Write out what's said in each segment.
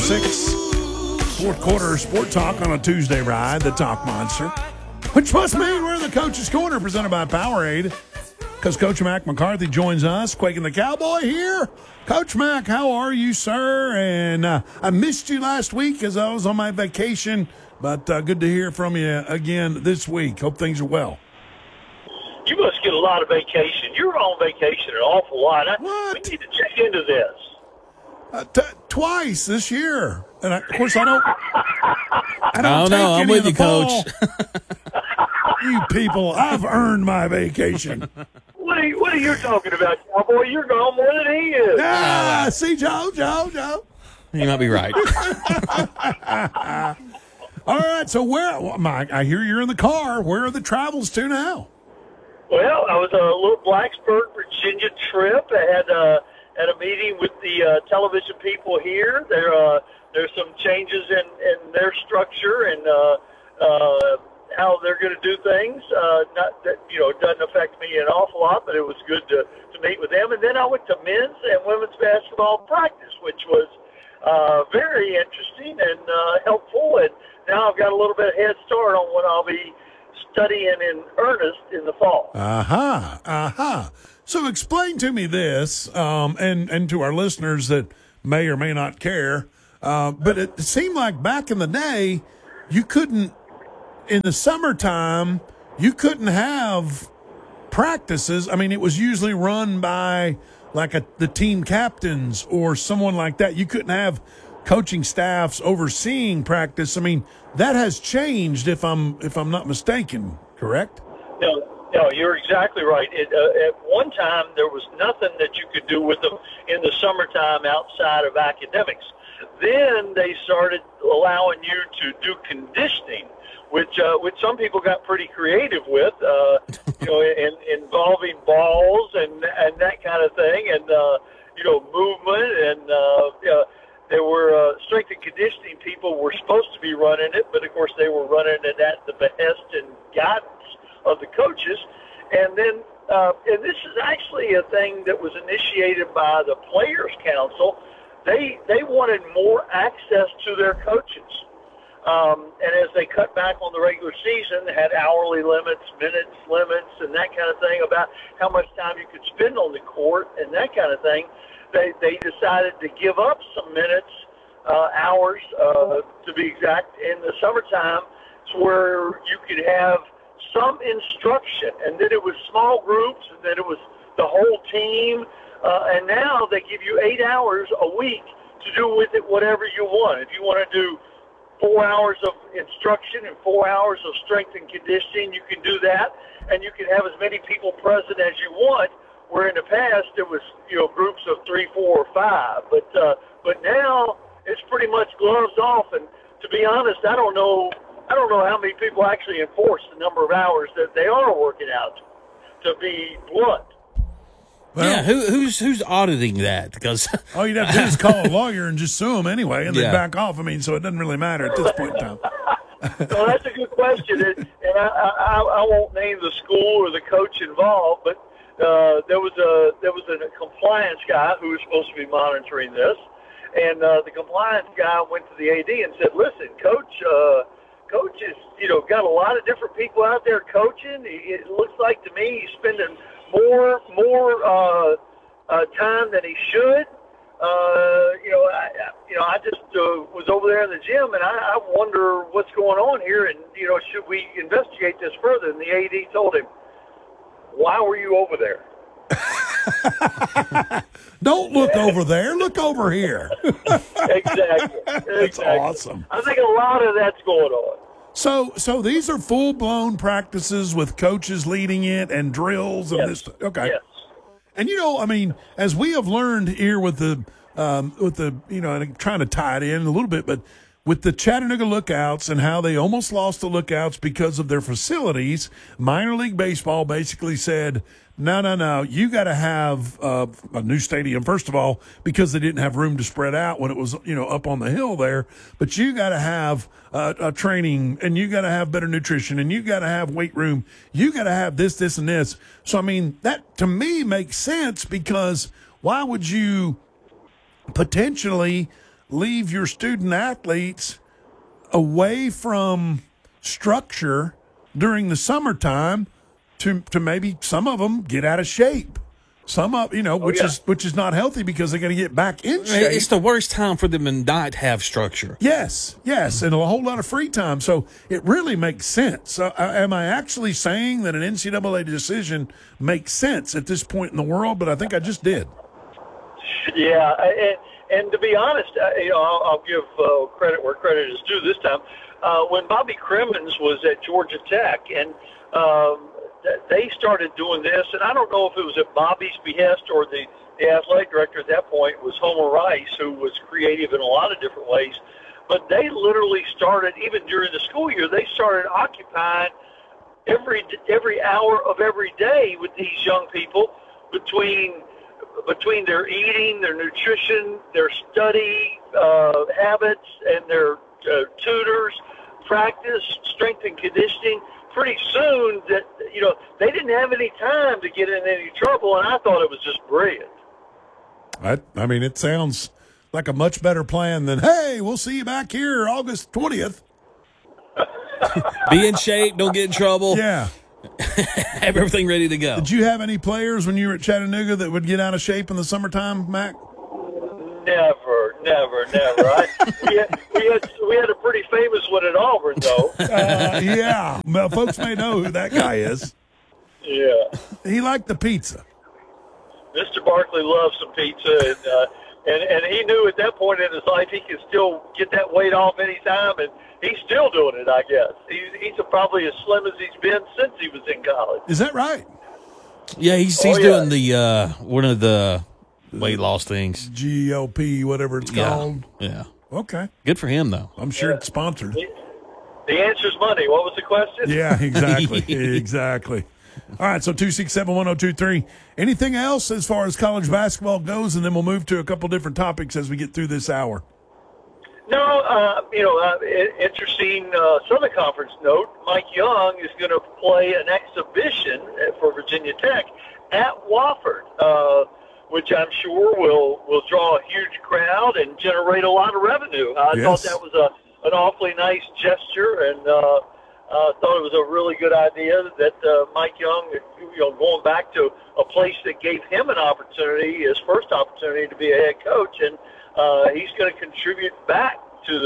6, fourth quarter Sport Talk on a Tuesday ride, the Talk Monster. Which must mean we're in the Coach's Corner, presented by Powerade. Because Coach Mac McCarthy joins us, Quaking the Cowboy here. Coach Mac, how are you, sir? And I missed you last week as I was on my vacation, but good to hear from you again this week. Hope things are well. You must get a lot of vacation. You're on vacation an awful lot. What? We need to check into this. Twice this year. And of course, I don't Oh, take no, I'm any with of you, the ball. Coach. You people, I've earned my vacation. What are you talking about, Cowboy? You're gone more than he is. See, Joe. You might be right. All right, so I hear you're in the car. Where are the travels to now? Well, I was a little Blacksburg, Virginia trip. I had a meeting with the television people here. There's some changes in their structure and how they're going to do things. Not that it doesn't affect me an awful lot, but it was good to meet with them. And then I went to men's and women's basketball practice, which was very interesting and helpful. And now I've got a little bit of head start on what I'll be studying in earnest in the fall. So explain to me this, and to our listeners that may or may not care, but it seemed like back in the day, you couldn't, in the summertime, you couldn't have practices. I mean, it was usually run by the team captains or someone like that. You couldn't have coaching staffs overseeing practice. I mean, that has changed if I'm not mistaken, correct? No, you're exactly right. At one time, there was nothing that you could do with them in the summertime outside of academics. Then they started allowing you to do conditioning, which some people got pretty creative with, involving balls and that kind of thing, and movement, and there were strength and conditioning people were supposed to be running it, but of course they were running it at the behest and guidance of the coaches. And then and this is actually a thing that was initiated by the Players Council. They wanted more access to their coaches. And as they cut back on the regular season, they had hourly limits, minutes limits, and that kind of thing about how much time you could spend on the court and that kind of thing. They decided to give up some minutes, hours, to be exact, in the summertime, to where you could have some instruction, and then it was small groups, and then it was the whole team, and now they give you 8 hours a week to do with it whatever you want. If you want to do 4 hours of instruction and 4 hours of strength and conditioning, you can do that, and you can have as many people present as you want, where in the past it was groups of 3, 4, or 5, but now it's pretty much gloves off. And to be honest, I don't know how many people actually enforce the number of hours that they are working out, to be blunt. Well, yeah, who's auditing that? Because all you'd have to do is call a lawyer and just sue them anyway, and then Yeah. back off. I mean, so it doesn't really matter at this point in time. Well, that's a good question, and I won't name the school or the coach involved, but there was a compliance guy who was supposed to be monitoring this, and the compliance guy went to the AD and said, "Listen, Coach is got a lot of different people out there coaching. It looks like to me he's spending more time than he should. I just was over there in the gym, and I wonder what's going on here, and should we investigate this further?" And the AD told him, "Why were you over there?" Don't look over there. Look over here. Exactly. That's awesome. I think a lot of that's going on. So these are full-blown practices with coaches leading it and drills and this. Okay. Yes. And as we have learned here with the and I'm trying to tie it in a little bit, but with the Chattanooga Lookouts and how they almost lost the Lookouts because of their facilities, minor league baseball basically said, no, you got to have a new stadium, first of all, because they didn't have room to spread out when it was, up on the hill there. But you got to have a training, and you got to have better nutrition, and you got to have weight room. You got to have this, and this. So, that to me makes sense, because why would you potentially leave your student athletes away from structure during the summertime to maybe some of them get out of shape. Some of which is not healthy because they're going to get back in shape. It's the worst time for them to not have structure. Yes, and a whole lot of free time. So it really makes sense. Am I actually saying that an NCAA decision makes sense at this point in the world? But I think I just did. Yeah, and to be honest, I'll give credit where credit is due this time. When Bobby Crimmins was at Georgia Tech, and they started doing this, and I don't know if it was at Bobby's behest or the athletic director at that point was Homer Rice, who was creative in a lot of different ways. But they literally started, even during the school year, they started occupying every hour of every day with these young people between their eating, their nutrition, their study habits, and their tutors, practice, strength and conditioning. Pretty soon that they didn't have any time to get in any trouble, and I thought it was just brilliant. I mean, it sounds like a much better plan than, hey, we'll see you back here August 20th. Be in shape, don't get in trouble. Yeah. Have everything ready to go. Did you have any players when you were at Chattanooga that would get out of shape in the summertime, Mac? Never. We had a pretty famous one at Auburn, though. Yeah. Well, folks may know who that guy is. Yeah. He liked the pizza. Mr. Barkley loves some pizza, and he knew at that point in his life he could still get that weight off anytime, and he's still doing it, I guess. He's probably as slim as he's been since he was in college. Is that right? Yeah, he's doing the one of the weight loss things. GLP, whatever it's called. Yeah. Okay. Good for him, though. I'm sure it's sponsored. The answer's money. What was the question? Yeah, exactly. Exactly. All right, so 267-1023. Anything else as far as college basketball goes, and then we'll move to a couple different topics as we get through this hour. No, interesting Southern Conference note. Mike Young is going to play an exhibition for Virginia Tech at Wofford, which I'm sure will draw a huge crowd and generate a lot of revenue. I thought that was an awfully nice gesture, and thought it was a really good idea that Mike Young, going back to a place that gave him an opportunity, his first opportunity to be a head coach, and he's going to contribute back to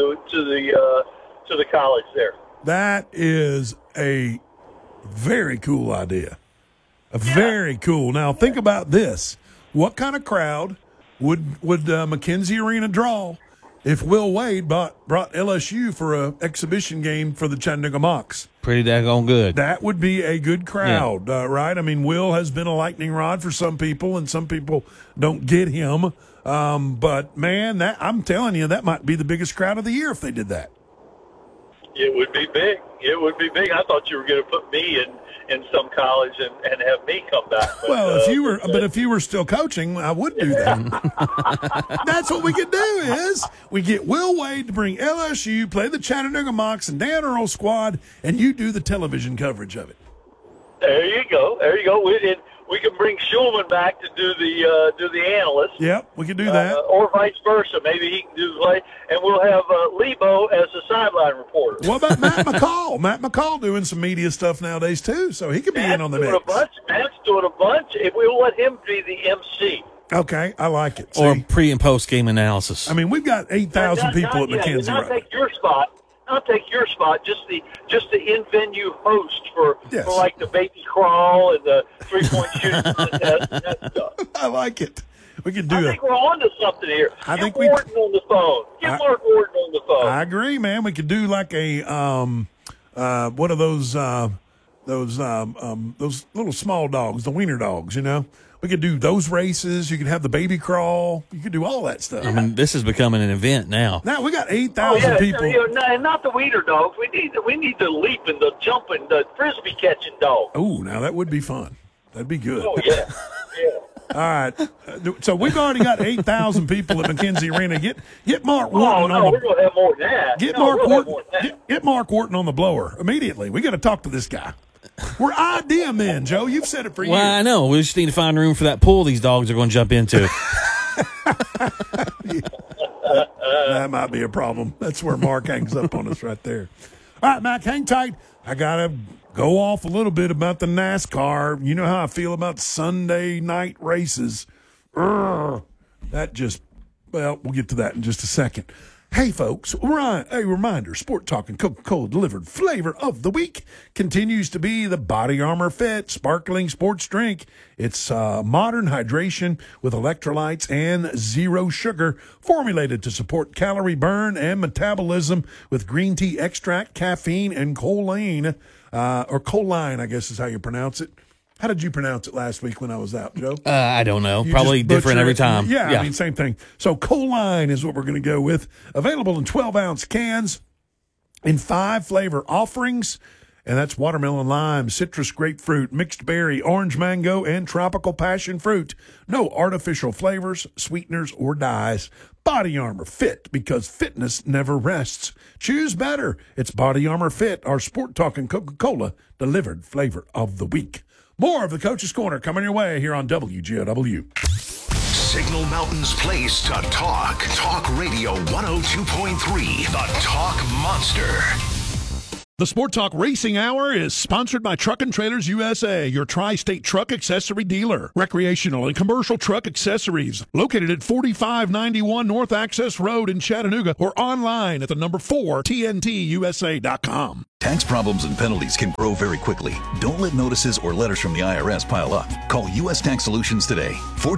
the college there. That is a very cool idea. Very cool. Now think about this: what kind of crowd would McKenzie Arena draw if Will Wade brought LSU for an exhibition game for the Chattanooga Mocs? Pretty daggone good. That would be a good crowd, right? I mean, Will has been a lightning rod for some people, and some people don't get him. But, man, I'm telling you, that might be the biggest crowd of the year if they did that. It would be big. It would be big. I thought you were going to put me in some college and have me come back. But, well, if you were still coaching, I would do that. That's what we could do is we get Will Wade to bring LSU, play the Chattanooga Mocs and Dan Earl squad, and you do the television coverage of it. There you go. We can bring Schulman back to do the analyst. Yep, we can do that. Or vice versa. Maybe he can do the play. And we'll have Lebo as the sideline reporter. What about Matt McCall? Matt McCall doing some media stuff nowadays, too, so he could be in on the mix. Matt's doing a bunch. We'll let him be the MC. Okay, I like it. Or pre- and post-game analysis. I mean, we''ve got 8,000 people at McKenzie. I'll take your spot. Just the in-venue host for like the baby crawl and the three-point shooting that stuff. I like it. We could do I think we're on to something here. Get Wharton on the phone. Get Mark Wharton on the phone. I agree, man. We could do like a one of those little small dogs, the wiener dogs, We could do those races. You could have the baby crawl. You could do all that stuff. I mean, this is becoming an event now. Now we got 8,000 people. And not the weeder dogs. We need the leap and the jumping, the frisbee catching dog. Oh, now that would be fun. That'd be good. Oh yeah. All right. So we've already got 8,000 people at McKenzie Arena. Get Mark Wharton we're going to have more than that. Get Mark Wharton on the blower immediately. We got to talk to this guy. We're idea men, Joe. You've said it for years. Well, I know. We just need to find room for that pool these dogs are going to jump into. That might be a problem. That's where Mark hangs up on us right there. All right, Mac, hang tight. I got to go off a little bit about the NASCAR. You know how I feel about Sunday night races. That just, well, we'll get to that in just a second. Hey, folks, a reminder, Sport Talk and Coca-Cola delivered flavor of the week continues to be the Body Armor Fit Sparkling Sports Drink. It's modern hydration with electrolytes and zero sugar, formulated to support calorie burn and metabolism with green tea extract, caffeine, and choline, or choline, I guess is how you pronounce it. How did you pronounce it last week when I was out, Joe? I don't know. Probably different every time. Yeah, I mean, same thing. So choline is what we're going to go with. Available in 12-ounce cans in 5 flavor offerings. And that's watermelon, lime, citrus, grapefruit, mixed berry, orange mango, and tropical passion fruit. No artificial flavors, sweeteners, or dyes. Body Armor Fit, because fitness never rests. Choose better. It's Body Armor Fit, our Sport Talk and Coca-Cola delivered flavor of the week. More of the Coach's Corner coming your way here on WGOW. Signal Mountain's place to talk. Talk Radio 102.3, the Talk Monster. The Sport Talk Racing Hour is sponsored by Truck and Trailers USA, your tri-state truck accessory dealer. Recreational and commercial truck accessories located at 4591 North Access Road in Chattanooga or online at the number 4 TNTUSA.com. Tax problems and penalties can grow very quickly. Don't let notices or letters from the IRS pile up. Call U.S. Tax Solutions today,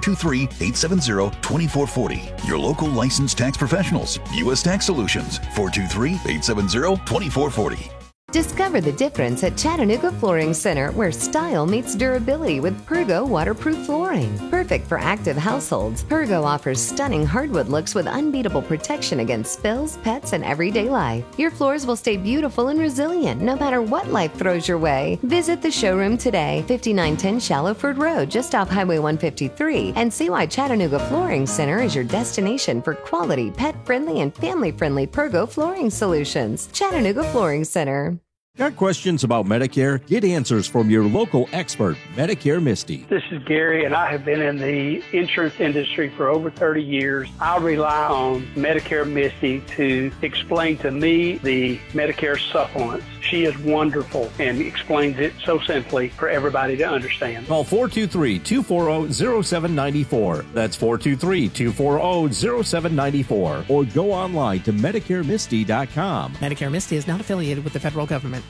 423-870-2440. Your local licensed tax professionals. U.S. Tax Solutions, 423-870-2440. Discover the difference at Chattanooga Flooring Center, where style meets durability with Pergo waterproof flooring. Perfect for active households, Pergo offers stunning hardwood looks with unbeatable protection against spills, pets, and everyday life. Your floors will stay beautiful and resilient no matter what life throws your way. Visit the showroom today, 5910 Shallowford Road, just off Highway 153, and see why Chattanooga Flooring Center is your destination for quality, pet-friendly, and family-friendly Pergo flooring solutions. Chattanooga Flooring Center. Got questions about Medicare? Get answers from your local expert, Medicare Misty. This is Gary, and I have been in the insurance industry for over 30 years. I rely on Medicare Misty to explain to me the Medicare supplements. She is wonderful and explains it so simply for everybody to understand. Call 423-240-0794. That's 423-240-0794. Or go online to MedicareMisty.com. Medicare Misty is not affiliated with the federal government.